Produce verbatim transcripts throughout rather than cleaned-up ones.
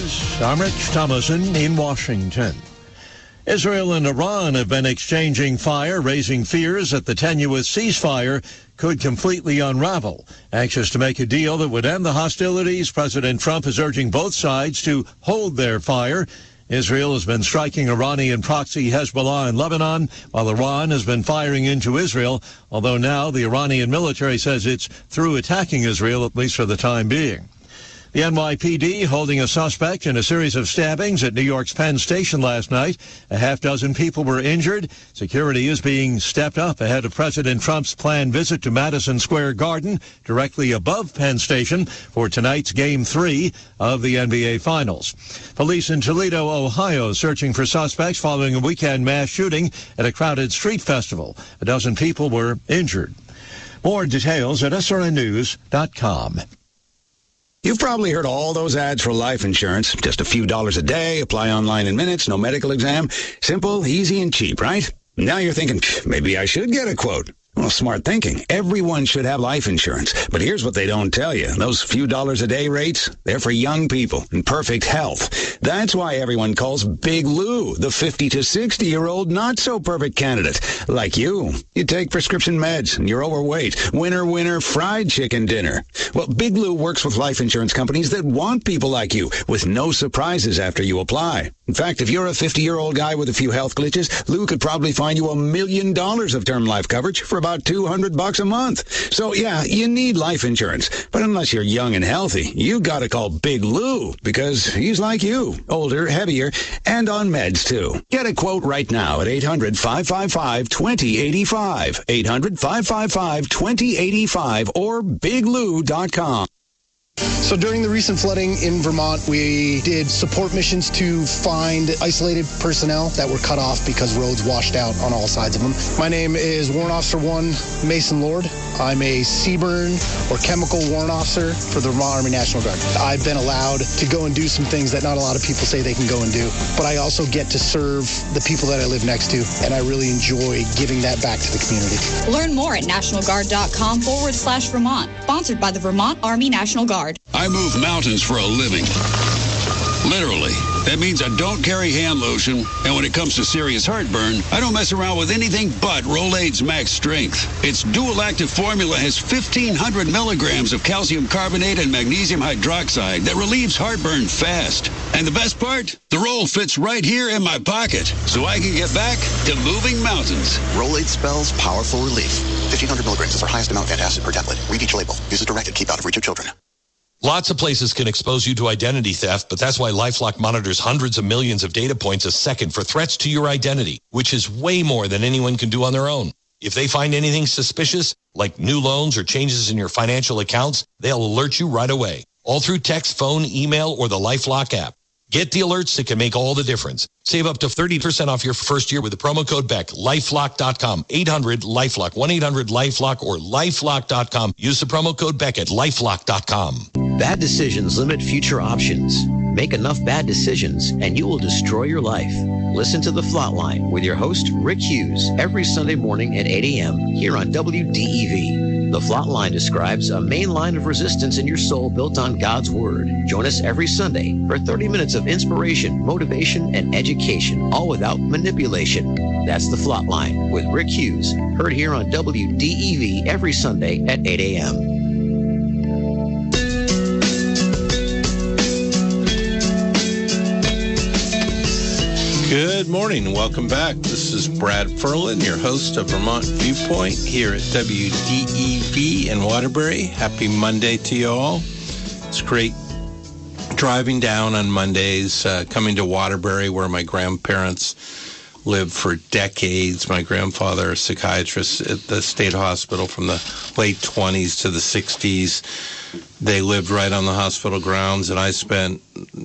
News. I'm Rich Thomason in Washington. Israel and Iran have been exchanging fire, raising fears that the tenuous ceasefire could completely unravel. Anxious to make a deal that would end the hostilities, President Trump is urging both sides to hold their fire. Israel has been striking Iranian proxy Hezbollah in Lebanon, while Iran has been firing into Israel, although now the Iranian military says it's through attacking Israel, at least for the time being. The N Y P D holding a suspect in a series of stabbings at New York's Penn Station last night. A half dozen people were injured. Security is being stepped up ahead of President Trump's planned visit to Madison Square Garden, directly above Penn Station, for tonight's Game three of the N B A Finals. Police in Toledo, Ohio, searching for suspects following a weekend mass shooting at a crowded street festival. A dozen people were injured. More details at S R N news dot com. You've probably heard all those ads for life insurance. Just a few dollars a day, apply online in minutes, no medical exam. Simple, easy, and cheap, right? Now you're thinking, maybe I should get a quote. Well, smart thinking. Everyone should have life insurance. But here's what they don't tell you. Those few dollars a day rates, they're for young people in perfect health. That's why everyone calls Big Lou the fifty to sixty-year-old not-so-perfect candidate. Like you. You take prescription meds and you're overweight. Winner, winner, fried chicken dinner. Well, Big Lou works with life insurance companies that want people like you with no surprises after you apply. In fact, if you're a fifty-year-old guy with a few health glitches, Lou could probably find you a million dollars of term life coverage for about two hundred bucks a month. So yeah, you need life insurance. But unless you're young and healthy, you gotta call Big Lou because he's like you, older, heavier, and on meds too. Get a quote right now at eight hundred, five five five, two zero eight five, eight hundred, five five five, two zero eight five, or big lou dot com. So during the recent flooding in Vermont, we did support missions to find isolated personnel that were cut off because roads washed out on all sides of them. My name is Warrant Officer one Mason Lord. I'm a Seaburn or chemical warrant officer for the Vermont Army National Guard. I've been allowed to go and do some things that not a lot of people say they can go and do, but I also get to serve the people that I live next to, and I really enjoy giving that back to the community. Learn more at nationalguard.com forward slash Vermont. Sponsored by the Vermont Army National Guard. I move mountains for a living. Literally. That means I don't carry hand lotion, and when it comes to serious heartburn, I don't mess around with anything but Rolaids Max Strength. Its dual-active formula has fifteen hundred milligrams of calcium carbonate and magnesium hydroxide that relieves heartburn fast. And the best part? The roll fits right here in my pocket, so I can get back to moving mountains. Rolaids spells powerful relief. fifteen hundred milligrams is our highest amount of antacid per tablet. Read each label. Use as directed. Keep out of reach of children. Lots of places can expose you to identity theft, but that's why LifeLock monitors hundreds of millions of data points a second for threats to your identity, which is way more than anyone can do on their own. If they find anything suspicious, like new loans or changes in your financial accounts, they'll alert you right away, all through text, phone, email, or the LifeLock app. Get the alerts that can make all the difference. Save up to thirty percent off your first year with the promo code Beck. lifelock dot com, eight hundred LifeLock, one eight hundred LifeLock, or lifelock dot com. Use the promo code Beck at lifelock dot com. Bad decisions limit future options. Make enough bad decisions and you will destroy your life. Listen to The Flatline with your host, Rick Hughes, every Sunday morning at eight a.m. here on W D E V. The Flatline describes a main line of resistance in your soul built on God's Word. Join us every Sunday for thirty minutes of inspiration, motivation, and education, all without manipulation. That's The Flatline with Rick Hughes, heard here on W D E V every Sunday at eight a.m. Good morning. Welcome back. This is Brad Ferlin, your host of Vermont Viewpoint here at W D E V in Waterbury. Happy Monday to you all. It's great driving down on Mondays, uh, coming to Waterbury where my grandparents lived for decades. My grandfather, a psychiatrist at the state hospital from the late twenties to the sixties. They lived right on the hospital grounds, and I spent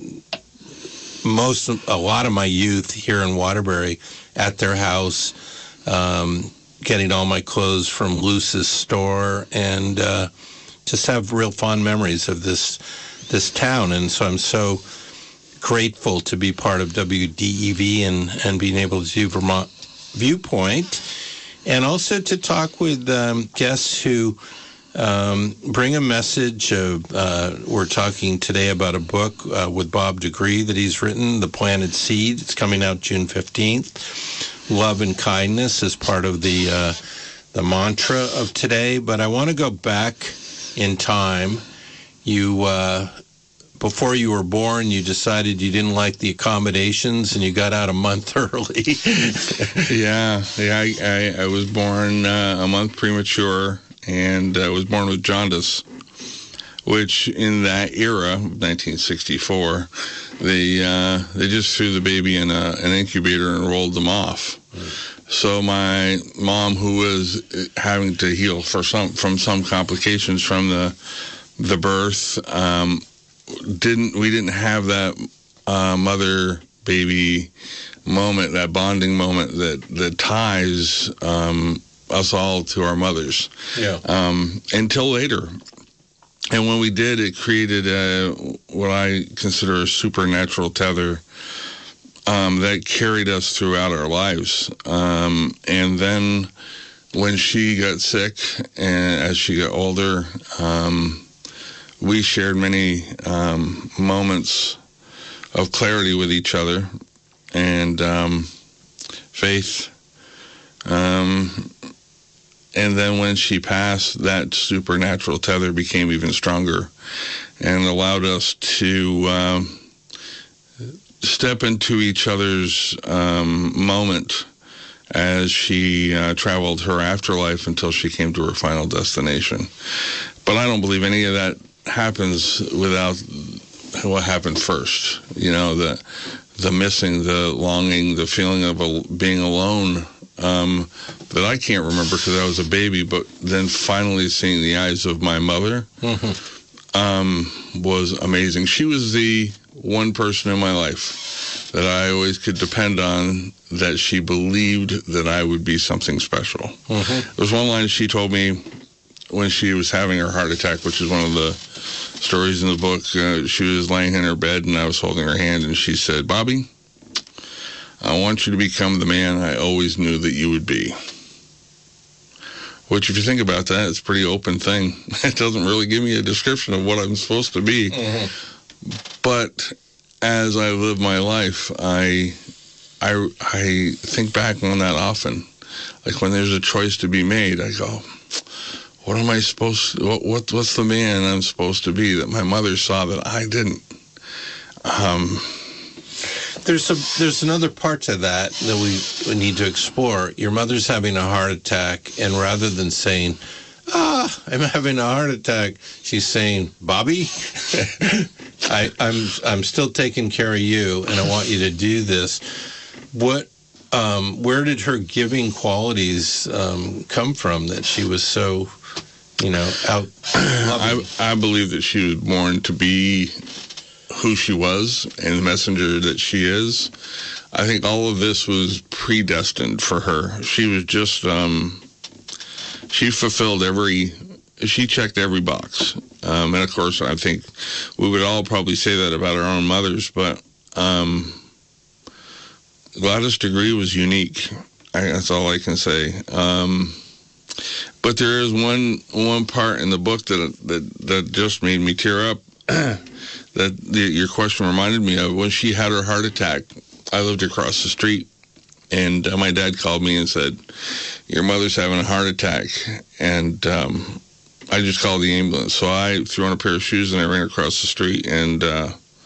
most, a lot of my youth here in Waterbury at their house, um, getting all my clothes from Luce's store, and uh, just have real fond memories of this this town. And so I'm so grateful to be part of W D E V and, and being able to do Vermont Viewpoint, and also to talk with um, guests who Um, bring a message. Of, uh, we're talking today about a book uh, with Bob DeGree that he's written, The Planted Seed. It's coming out June fifteenth. Love and kindness is part of the uh, the mantra of today. But I want to go back in time. You, uh, before you were born, you decided you didn't like the accommodations and you got out a month early. yeah, yeah. I, I, I was born uh, a month premature. And I uh, was born with jaundice, which in that era, nineteen sixty-four, they uh, they just threw the baby in a, an incubator and rolled them off. Mm. So my mom, who was having to heal for some from some complications from the the birth, um, didn't we didn't have that uh, mother baby moment, that bonding moment that that ties. Um, us all to our mothers, yeah. Um, until later. And when we did, it created a, what I consider a supernatural tether um, that carried us throughout our lives. Um, and then when she got sick, and as she got older, um, we shared many um, moments of clarity with each other and um, faith. Um, And then when she passed, that supernatural tether became even stronger and allowed us to um, step into each other's um, moment as she uh, traveled her afterlife until she came to her final destination. But I don't believe any of that happens without what happened first. You know, the the missing, the longing, the feeling of a, being alone. Um, that I can't remember because I was a baby, but then finally seeing the eyes of my mother mm-hmm. um, was amazing. She was the one person in my life that I always could depend on, that she believed that I would be something special. Mm-hmm. There was one line she told me when she was having her heart attack, which is one of the stories in the book. Uh, she was laying in her bed and I was holding her hand, and she said, "Bobby, I want you to become the man I always knew that you would be." Which, if you think about that, it's a pretty open thing. It doesn't really give me a description of what I'm supposed to be. Mm-hmm. But as I live my life, I, I, I think back on that often. Like when there's a choice to be made, I go, what am I supposed to, what, what what's the man I'm supposed to be that my mother saw that I didn't? Um... There's a, there's another part to that that we, we need to explore. Your mother's having a heart attack, and rather than saying, "Ah, I'm having a heart attack," she's saying, "Bobby, I, I'm I'm still taking care of you, and I want you to do this." What, um, where did her giving qualities um, come from that she was so, you know, out? I, I believe that she was born to be who she was and the messenger that she is. I think all of this was predestined for her. She was just, um, she fulfilled every, she checked every box. Um, and of course, I think we would all probably say that about our own mothers, but um, Gladys DeGree was unique. I, that's all I can say. Um, but there is one one part in the book that that, that just made me tear up. That the, your question reminded me of. When she had her heart attack, I lived across the street, and uh, my dad called me and said, "Your mother's having a heart attack," and um, I just called the ambulance. So I threw on a pair of shoes and I ran across the street, and uh,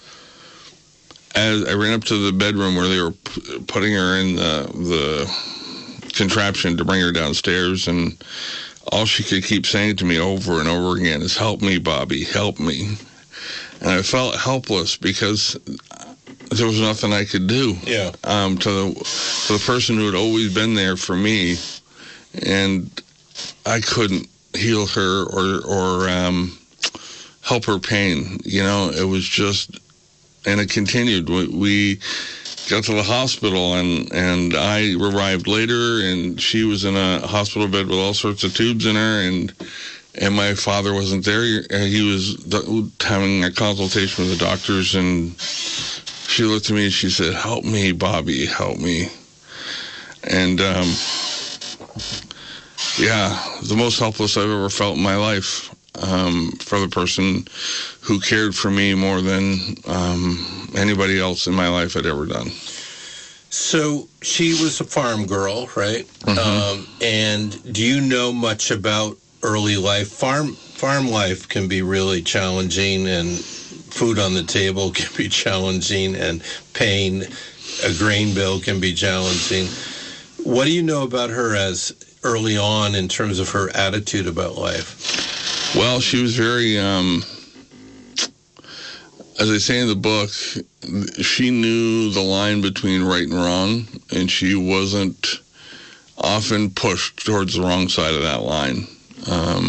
as I ran up to the bedroom where they were p- putting her in the, the contraption to bring her downstairs, and all she could keep saying to me over and over again is, "Help me, Bobby, help me." And I felt helpless because there was nothing I could do. Yeah. Um, to the to the person who had always been there for me, and I couldn't heal her or or um, help her pain. You know, it was just, and it continued. We, we got to the hospital, and and I arrived later, and she was in a hospital bed with all sorts of tubes in her, and. And my father wasn't there. He was having a consultation with the doctors, and she looked at me and she said, "Help me, Bobby, help me." And um, yeah, the most helpless I've ever felt in my life um, for the person who cared for me more than um, anybody else in my life had ever done. So she was a farm girl, right? Mm-hmm. Um, and do you know much about early life? Farm farm life can be really challenging, and food on the table can be challenging, and paying a grain bill can be challenging. What do you know about her as early on in terms of her attitude about life? Well, she was very, um, as I say in the book, she knew the line between right and wrong, and she wasn't often pushed towards the wrong side of that line. Um,